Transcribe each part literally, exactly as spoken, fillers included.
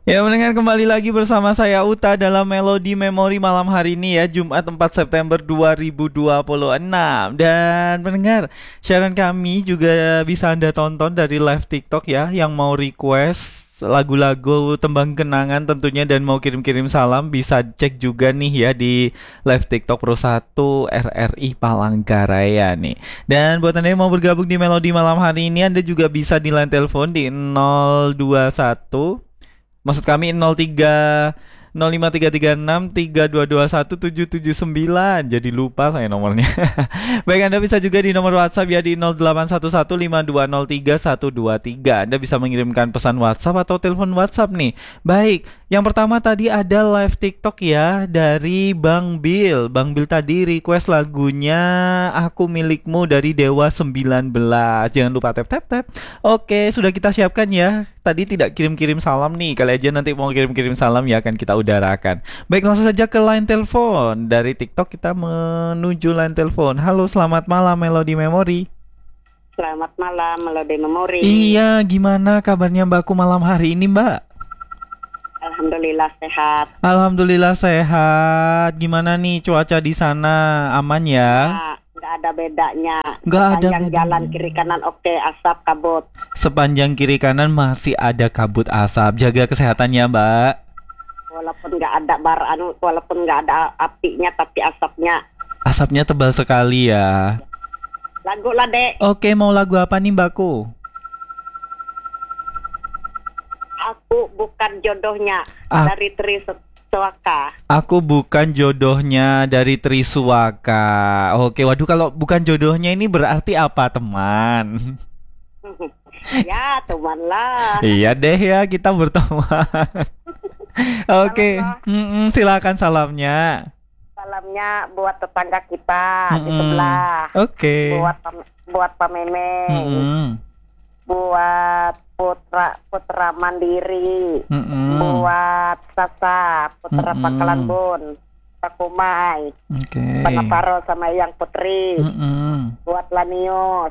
Ya, mendengar kembali lagi bersama saya Uta dalam Melodi Memori malam hari ini ya, Jumat empat September dua ribu dua puluh enam. Dan mendengar, siaran kami juga bisa Anda tonton dari live TikTok ya, yang mau request lagu-lagu tembang kenangan tentunya dan mau kirim-kirim salam bisa cek juga nih ya di live TikTok Pro satu R R I Palangkaraya nih. Dan buat Anda yang mau bergabung di Melodi malam hari ini, Anda juga bisa di line telepon di nol dua satu. Maksud kami nol tiga nol lima tiga tiga enam tiga dua dua satu tujuh tujuh sembilan. Jadi lupa saya nomornya. Baik, Anda bisa juga di nomor WhatsApp ya di nol delapan satu satu lima dua nol tiga satu dua tiga. Anda bisa mengirimkan pesan WhatsApp atau telepon WhatsApp nih. Baik, yang pertama tadi ada live TikTok ya dari Bang Bill. Bang Bill tadi request lagunya Aku Milikmu dari Dewa sembilan belas. Jangan lupa tap tap tap. Oke, sudah kita siapkan ya. Tadi tidak kirim-kirim salam nih. Kali aja nanti mau kirim-kirim salam ya akan kita udarakan. Baik, langsung saja ke line telepon. Dari TikTok kita menuju line telepon. Halo, selamat malam Melodi Memori. Selamat malam Melodi Memori. Iya, gimana kabarnya Mbakku malam hari ini, Mbak? Alhamdulillah sehat. Alhamdulillah sehat. Gimana nih cuaca di sana? Aman ya? Nah, nggak ada bedanya. Nggak ada Sepanjang bedanya. jalan kiri kanan oke, asap kabut. Sepanjang kiri kanan masih ada kabut asap. Jaga kesehatan ya, Mbak. Walaupun nggak ada bar anu, walaupun nggak ada apinya tapi asapnya. Asapnya tebal sekali ya. Lagu lah dek. Oke, mau lagu apa nih Mbakku? Aku bukan jodohnya Ah. dari Tri Suwaka. Aku bukan jodohnya dari Trisuwaka. Oke, waduh, kalau bukan jodohnya ini berarti apa, teman? Ya teman lah. Iya deh ya, kita berteman. Oke, Salam lah. mm-mm, silakan salamnya. Salamnya buat tetangga kita di Mm-mm. sebelah. Oke. Buat pam- buat Pak Memeng. Mm-mm. Buat Putra Putra Mandiri, Mm-mm. buat Sasa Putra Mm-mm. Pangkalan Bun, Pak Kumai, Oke. Panaparo sama Yang Putri, Mm-mm. buat Lanius,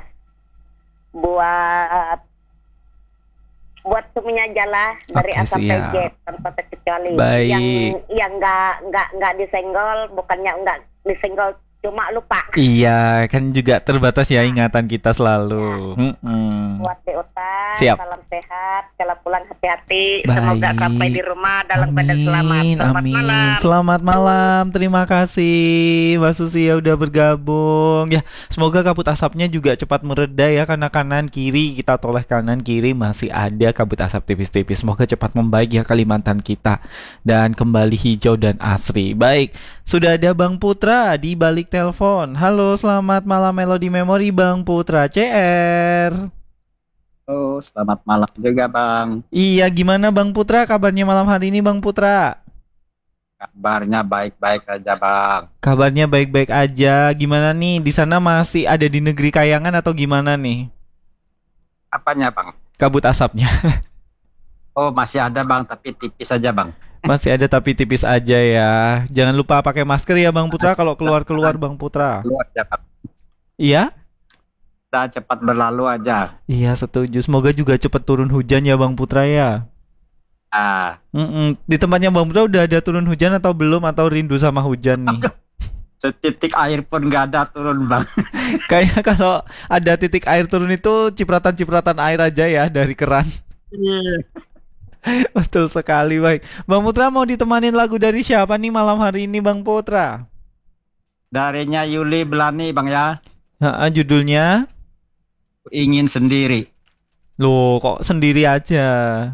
buat buat semuanya aja lah dari Oke, A sampai siap. Z tanpa terkecuali. Baik. Yang yang nggak nggak nggak disenggol, bukannya nggak disenggol, cuma lupa. Iya, kan juga terbatas ya ingatan kita selalu. Mm-mm. Buat Deota, Siap. salam sehat, kalau pulang hati-hati, Baik. semoga sampai di rumah dalam keadaan selamat. Amin, Selamat amin. malam. Selamat malam. Terima kasih Mbak Susi ya udah bergabung. Ya, semoga kabut asapnya juga cepat mereda ya karena kanan kiri kita toleh kanan kiri masih ada kabut asap tipis-tipis. Semoga cepat membaik ya Kalimantan kita dan kembali hijau dan asri. Baik, sudah ada Bang Putra di balik telepon. Halo, selamat malam Melodi Memori Bang Putra C R. Oh, selamat malam juga Bang. Iya, gimana Bang Putra kabarnya malam hari ini Bang Putra? Kabarnya baik-baik saja Bang. Kabarnya baik-baik aja. Gimana nih? Di sana masih ada di negeri kayangan atau gimana nih? Apanya Bang? Kabut asapnya. Oh, masih ada Bang, tapi tipis saja Bang. Masih ada tapi tipis aja ya. Jangan lupa pakai masker ya Bang Putra kalau keluar-keluar Bang Putra. Lalu aja Bang. Iya? Kita cepat berlalu aja. Iya, setuju. Semoga juga cepat turun hujan ya Bang Putra ya. Ah, Mm-mm. Di tempatnya Bang Putra udah ada turun hujan atau belum atau rindu sama hujan nih? setitik air pun nggak ada turun Bang. Kayaknya kalau ada titik air turun itu cipratan-cipratan air aja ya dari keran. Iya. Betul sekali, baik. Bang Putra mau ditemanin lagu dari siapa nih malam hari ini Bang Putra? Darinya Yuli Belani Bang ya. Ha, judulnya? Ingin sendiri. Loh, kok sendiri aja?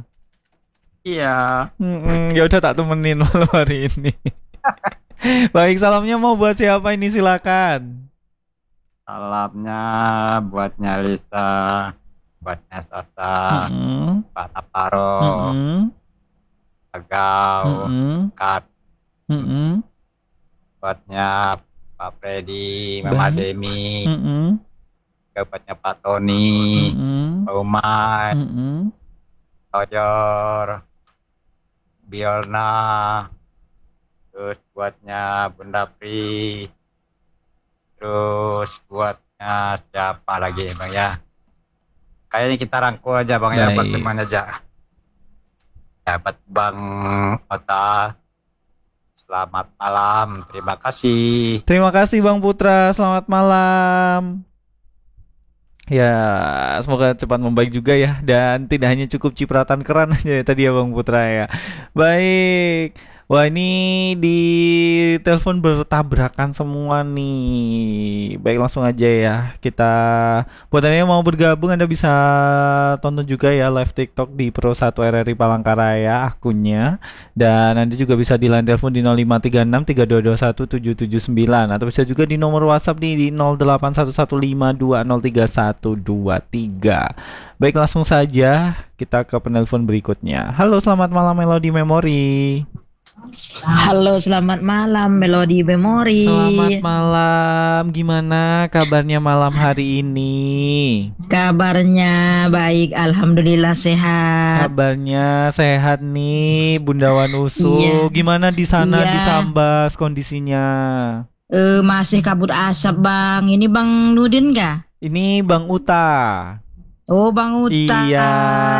Iya. Mm-mm, ya udah tak temenin malam hari ini. Baik, salamnya mau buat siapa ini silakan. Salamnya buatnya Lisa, buatnya Sasa, Mm-mm, Pak Taparo, mm-mm, Agau, mm-mm, Kat, mm-mm, buatnya Pak Freddy, Mama Baik. Demi, mm-mm, buatnya Pak Tony, mm-mm, Pak Umar, mm-mm. Tojor, Biolna, terus buatnya Bunda Pri, terus buatnya siapa lagi Bang ya? Kayaknya kita rangkul aja Bang ya, buat Baik. semuanya aja. sahabat Bang Ota. Selamat malam, terima kasih. Terima kasih Bang Putra, selamat malam. Ya, semoga cepat membaik juga ya. Dan tidak hanya cukup cipratan keran aja tadi ya Bang Putra ya. Baik. Wah, ini di telepon bertabrakan semua nih. Baik, langsung aja ya. Kita buat Anda yang mau bergabung, Anda bisa tonton juga ya live TikTok di Pro satu R R I Palangkaraya akunnya. Dan Anda juga bisa di line telepon di nol lima tiga enam tiga dua dua satu tujuh tujuh sembilan, atau bisa juga di nomor WhatsApp nih di nol delapan satu satu lima dua nol tiga satu dua tiga. Baik, langsung saja kita ke penelpon berikutnya. Halo, selamat malam Melody Memori. Halo, selamat malam Melody Memori. Selamat malam. Gimana kabarnya malam hari ini? Kabarnya baik, alhamdulillah sehat. Kabarnya sehat nih, Bunda Wanusu. Iya. Gimana di sana Iya. di Sambas kondisinya? Eh, masih kabut asap, Bang. Ini Bang Nudin kah? Ini Bang Uta. Oh, Bang Uta. Iya.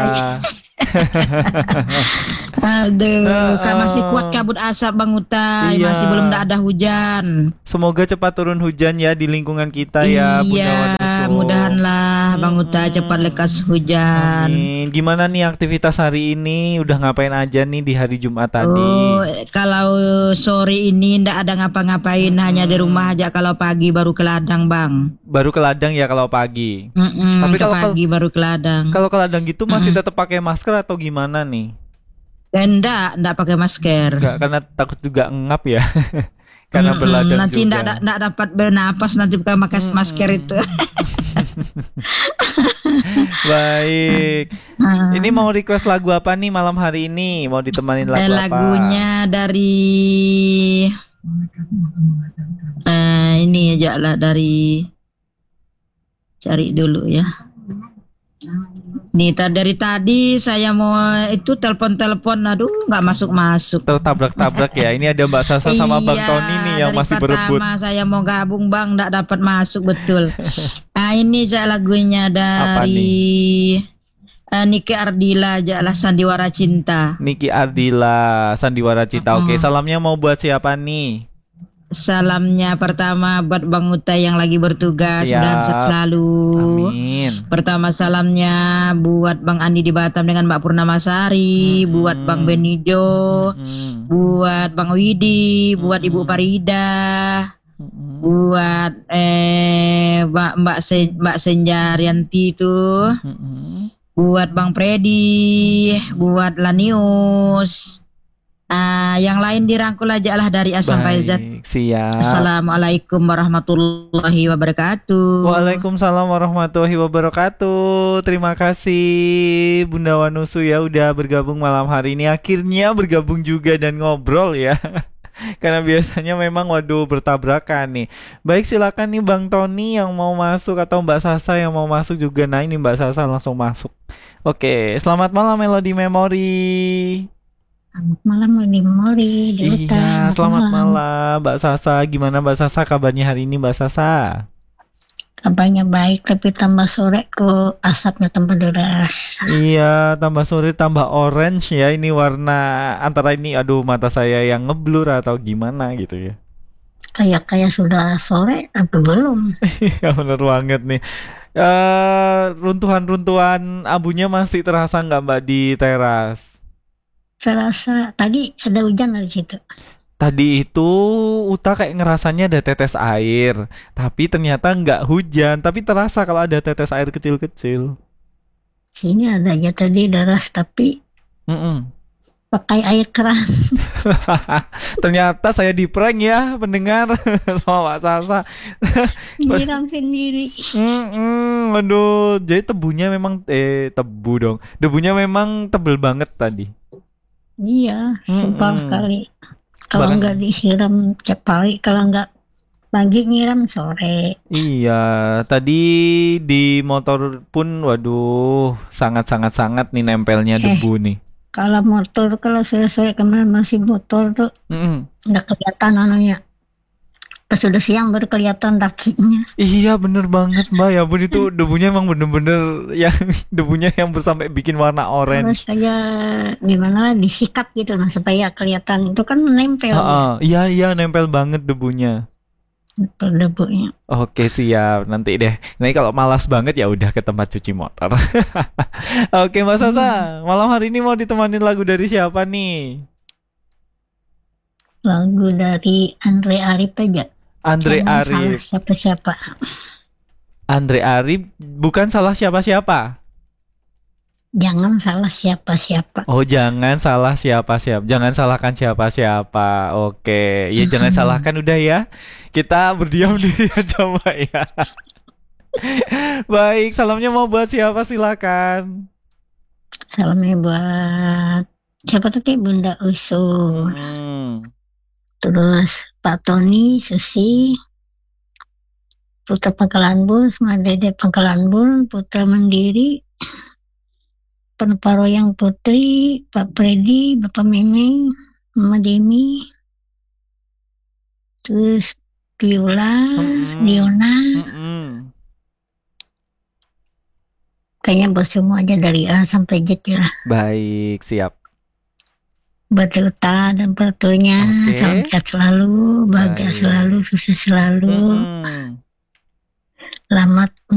Aduh, Uh, kan masih kuat kabut asap Bang Uta. Iya. Masih belum ada hujan. Semoga cepat turun hujan ya di lingkungan kita ya, Bunda Iya, Wanusu. mudahanlah Bang Uta Mm-mm. cepat lekas hujan. Amin. Gimana nih aktivitas hari ini? Udah ngapain aja nih di hari Jumat tadi? Oh, kalau sore ini ndak ada ngapa-ngapain, hanya di rumah aja. Kalau pagi baru ke ladang, Bang. Baru ke ladang ya kalau pagi. Mm-mm, Tapi ke kalau- pagi baru ke ladang. Kalau ke ladang gitu masih tetap pakai masker atau gimana nih? Eh, Ndak, ndak pakai masker. Enggak, karena takut juga ngap ya. Karena Mm-mm, berladang nanti juga. ndak da- ndak dapat bernapas nanti pakai makas Mm-mm. masker itu. Baik. Ah. Ini mau request lagu apa nih malam hari ini? Mau ditemanin lagu Eh, apa? lagunya dari eh ini aja lah, dari cari dulu ya. Nih ta- dari tadi saya mau itu telepon-telepon, aduh nggak masuk-masuk. Tertabrak-tabrak ya. Ini ada Mbak Sasa sama Bang Iya, Tony nih yang dari masih pertama berebut. saya mau gabung Bang, nggak dapat masuk betul. Nah, ini saya lagunya Apa dari eh, Niki Ardila aja lah, Sandiwara Cinta. Niki Ardila, Sandiwara Cinta. Oke, Mm-mm. salamnya mau buat siapa nih? Salamnya pertama buat Bang Uta yang lagi bertugas, Siap. mudah sehat selalu. Amin. Pertama salamnya buat Bang Andi di Batam dengan Mbak Purnamasari, Mm-mm. buat Bang Benijo, Mm-mm. buat Bang Widi, buat Ibu Mm-mm. Farida, Mm-mm. buat eh Mbak Mbak, Se, Mbak Senjarianti itu, Mm-mm. buat Bang Freddy, buat Lanius. Ah, yang lain dirangkul aja lah dari A sampai Z. Baik, siap. Assalamualaikum warahmatullahi wabarakatuh. Waalaikumsalam warahmatullahi wabarakatuh. Terima kasih Bunda Wanusu ya udah bergabung malam hari ini. Akhirnya bergabung juga dan ngobrol ya. Karena biasanya memang waduh bertabrakan nih. Baik, silakan nih Bang Tony yang mau masuk atau Mbak Sasa yang mau masuk juga. Nah, ini Mbak Sasa langsung masuk. Oke, selamat malam Melody Memori. Selamat malam di Memori, di Uta. Iya, selamat malam Mbak Sasa. Gimana Mbak Sasa kabarnya hari ini Mbak Sasa? Kabarnya baik, tapi tambah sore kok asapnya tambah deras. Iya, tambah sore tambah orange ya. Ini warna antara ini, aduh mata saya yang ngeblur atau gimana gitu ya. Kayak kayak sudah sore, tapi belum. Ya bener banget nih. Eh, runtuhan-runtuhan abunya masih terasa nggak Mbak di teras? Terasa tadi ada hujan dari situ. Tadi itu Uta kayak ngerasanya ada tetes air, tapi ternyata nggak hujan, tapi terasa kalau ada tetes air kecil-kecil. Sini ada aja tadi deras, tapi Mm-mm. pakai air keran. Ternyata saya di prank ya pendengar sama Mbak Sasa. Nyiram sendiri. Mm-mm, aduh, jadi tebunya memang eh tebu dong. Debunya memang tebel banget tadi. Iya, simpel Mm-mm. sekali. Kalau Bahkan- nggak disiram tiap hari, kalau nggak pagi nyiram sore. Iya, tadi di motor pun waduh, sangat-sangat sangat nih nempelnya Eh. debu nih. Kalau motor, kalau sore-sore kemarin masih motor tuh Mm-mm. nggak kelihatan anunya. Pas udah siang baru kelihatan dakinya. Iya bener banget Mbak, ya ampun itu debunya emang bener-bener yang debunya yang sampai bikin warna Terus orange. kayak gimana disikat gitu nah supaya kelihatan itu kan nempel Heeh, iya iya nempel banget debunya. nempel debunya. Oke siap, nanti deh. Nanti kalau malas banget ya udah ke tempat cuci motor. Oke Mbak Sasa, malam hari ini mau ditemanin lagu dari siapa nih? Lagu dari Andre Arif aja. Andre Jangan salah Arif. siapa-siapa. Andre Arif bukan salah siapa-siapa. Jangan salah siapa-siapa. Oh jangan salah siapa-siapa. Jangan salahkan siapa-siapa. Oke, ya jangan salahkan udah ya. Kita berdiam diri aja Mbak ya. Baik, salamnya mau buat siapa silakan. Salamnya buat siapa tadi Bunda Usul. Hmm. Terus Pak Tony, Susi, Putra Pangkalan Bun, Dede Pangkalan Bun, Putra Mandiri, Peneparoyang Putri, Pak Freddy, Bapak Memeng, Mama Demi, terus Viola, Mm-mm. Diona, Mm-mm. kayaknya buat semua aja dari A sampai Z lah. Baik, siap. Buat Ruta dan pertunya, Oke. salam sehat selalu, bahagia Baik. selalu, sukses selalu, Mm-mm. selamat